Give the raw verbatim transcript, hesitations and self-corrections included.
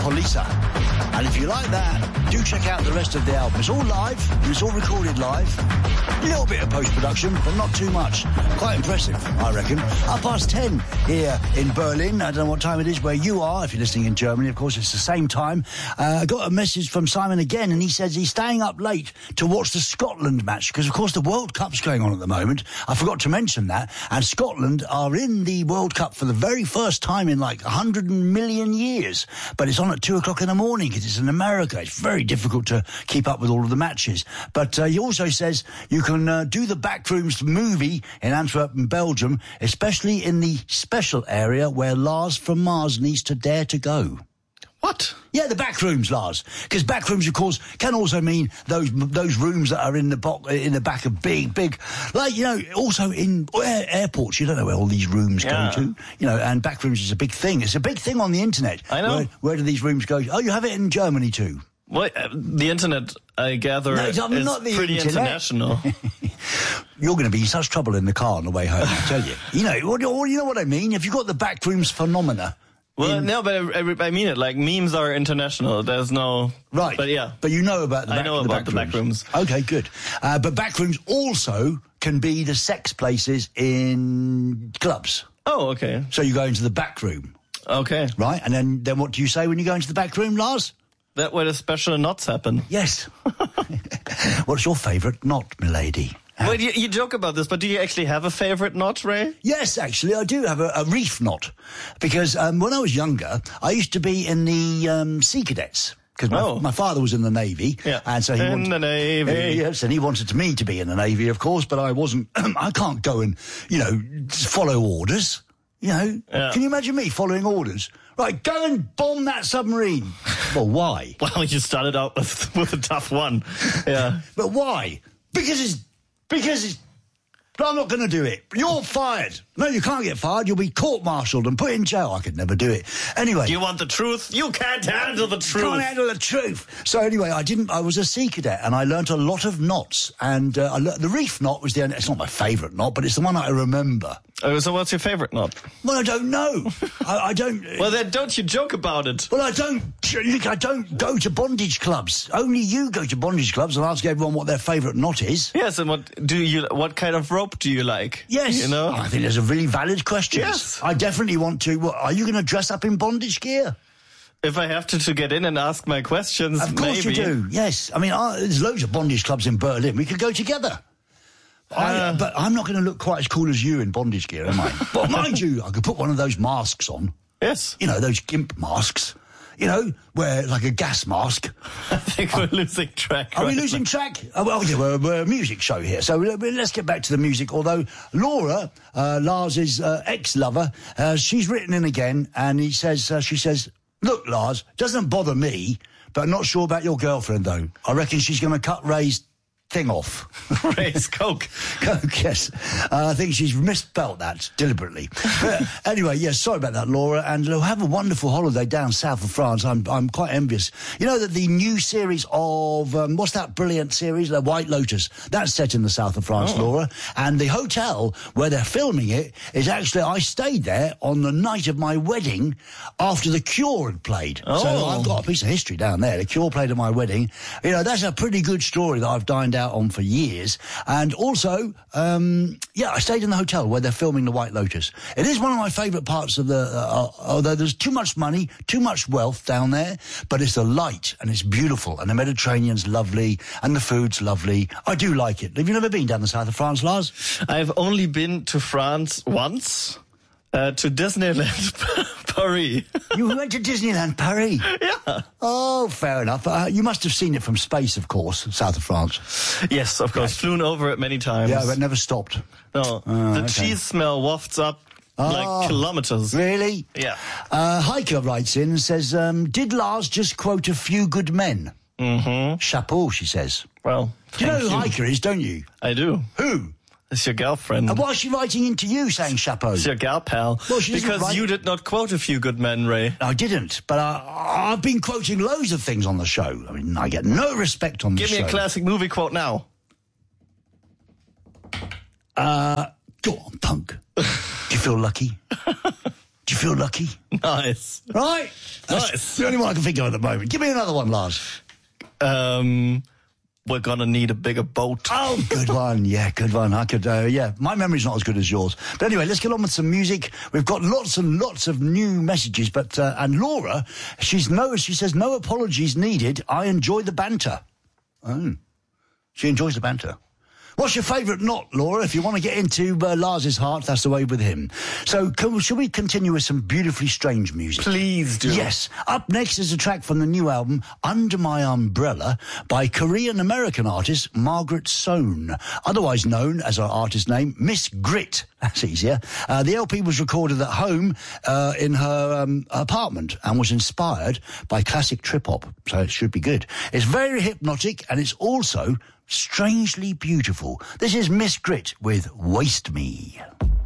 Polisa. And if you like that, do check out the rest of the album. It's all live, and it's all recorded live. A little bit of post-production, but not too much. Quite impressive, I reckon. Up past ten here in Berlin. I don't know what time it is where you are. If you're listening in Germany, of course, it's the same time. Uh, I got a message from Simon again, and he says he's staying up late to watch the Scotland match, because, of course, the World Cup's going on at the moment. I forgot to mention that. And Scotland are in the World Cup for the very first time in, like, one hundred million years. But it's on at two o'clock in the morning, because it's in America. It's very difficult to keep up with all of the matches. But uh, he also says you can uh, do the Backrooms movie in Antwerp, Belgium, especially in the special area where Lars from Mars needs to dare to go. What? Yeah, the back rooms, Lars. Because back rooms, of course, can also mean those those rooms that are in the bo- in the back of big, big, like, you know, also in air- airports. You don't know where all these rooms yeah. go to, you know. And back rooms is a big thing. It's a big thing on the internet. I know. Where, where do these rooms go? Oh, you have it in Germany too. Well, uh, the internet, I gather, No, is not the pretty internet. international. You're going to be in such trouble in the car on the way home, I tell you. You know, what, you know what I mean? If you've got the back rooms phenomena. Well, in... no, but I, I mean it. Like, memes are international. There's no... Right. But yeah. But you know about the back, I know the about back the back rooms. Okay, good. Uh, but back rooms also can be the sex places in clubs. Oh, okay. So you go into the back room. Okay. Right, and then, then what do you say when you go into the back room, Lars? That where the special knots happen. Yes. What's your favourite knot, milady? Well, you, you joke about this, but do you actually have a favourite knot, Ray? Yes, actually, I do have a, a reef knot. Because um, when I was younger, I used to be in the um, Sea Cadets. Because my, oh. my father was in the Navy. Yeah. And so he in wanted, the Navy. Uh, yes, and he wanted me to be in the Navy, of course, but I wasn't. I can't go and, you know, follow orders. You know, yeah. Can you imagine me following orders? Right, go and bomb that submarine. Well, why? Well, you started out with, with a tough one. Yeah. But why? Because it's... Because it's... I'm not going to do it. You're fired. No, you can't get fired. You'll be court-martialed and put in jail. I could never do it. Anyway. You want the truth? You can't handle the truth. Can't handle the truth. So anyway, I didn't. I was a sea cadet, and I learnt a lot of knots. And uh, I learnt, the reef knot was the only. It's not my favourite knot, but it's the one that I remember. Oh, so what's your favourite knot? Well, I don't know. I, I don't. Well, then don't you joke about it. Well, I don't. Look, I don't go to bondage clubs. Only you go to bondage clubs and ask everyone what their favourite knot is. Yes, and what do you? What kind of rope do you like? Yes, you know. I think there's a really valid question. Yes, I definitely want to. What, are you going to dress up in bondage gear? If I have to, to get in and ask my questions, of course maybe. you do. Yes, I mean, uh, there's loads of bondage clubs in Berlin. We could go together. Uh, I, but I'm not going to look quite as cool as you in bondage gear, am I? But mind you, I could put one of those masks on. Yes. You know, those gimp masks. You know, where like a gas mask. I think we're losing track. Are right we losing now. track? Oh, well, yeah, we're, we're a music show here, so let's get back to the music. Although Laura, uh, Lars's uh, ex-lover, uh, she's written in again, and he says, uh, she says, "Look, Lars, doesn't bother me, but I'm not sure about your girlfriend though. I reckon she's going to cut Ray's thing off." Ray's coke. Coke, yes. Uh, I think she's misspelt that deliberately. But anyway, yes, sorry about that, Laura. And uh, have a wonderful holiday down south of France. I'm I'm quite envious. You know that the new series of, um, what's that brilliant series? The White Lotus. That's set in the south of France, oh. Laura. And the hotel where they're filming it is actually, I stayed there on the night of my wedding after The Cure had played. Oh. So I've got a piece of history down there. The Cure played at my wedding. You know, that's a pretty good story that I've dined out on for years. And also, um, yeah, I stayed in the hotel where they're filming The White Lotus. It is one of my favourite parts of the, uh, although there's too much money, too much wealth down there, but it's the light and it's beautiful and the Mediterranean's lovely and the food's lovely. I do like it. Have you never been down the south of France, Lars? I've only been to France once. Uh, to Disneyland Paris. You went to Disneyland Paris? Yeah. Oh, fair enough. Uh, you must have seen it from space, of course, south of France. Yes, of course. Yes. Flown over it many times. Yeah, but never stopped. No. Oh, the okay. cheese smell wafts up oh, like kilometres. Really? Yeah. Uh, Heike writes in and says, um, did Lars just quote A Few Good Men? Mm-hmm. Chapeau, she says. Well, do you know who you. Heike is, don't you? I do. Who? It's your girlfriend. And why is she writing into you saying chapeau? It's your gal pal. Well, she because write... you did not quote A Few Good Men, Ray. I didn't, but I, I've been quoting loads of things on the show. I mean, I get no respect on the Give show. me a classic movie quote now. Uh, go on, punk. Do you feel lucky? Do you feel lucky? Nice. Right? That's Nice. the only one I can think of at the moment. Give me another one, Lars. Um, we're gonna need a bigger boat. Oh, good one. Yeah, good one. I could, uh, yeah, my memory's not as good as yours. But anyway, let's get on with some music. We've got lots and lots of new messages, but, uh, and Laura, she's no, she says, no apologies needed. I enjoy the banter. Oh, she enjoys the banter. What's your favourite knot, Laura? If you want to get into uh, Lars's heart, that's the way with him. So, can, shall we continue with some beautifully strange music? Please do. Yes. Up next is a track from the new album, Under My Umbrella, by Korean-American artist Margaret Sohn, otherwise known as her artist name, Miss Grit. That's easier. Uh, the L P was recorded at home uh, in her um, apartment and was inspired by classic trip-hop, so it should be good. It's very hypnotic, and it's also strangely beautiful. This is Miss Grit with Waste Me.